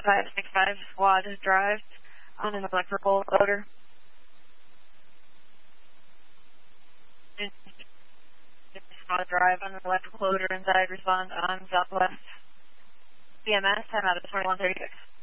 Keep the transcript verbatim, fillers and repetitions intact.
five six five Squad Drive on an electrical loader. Squad Drive on an electrical loader inside, respond on Southwest. C M S, ten out of twenty-one thirty-six.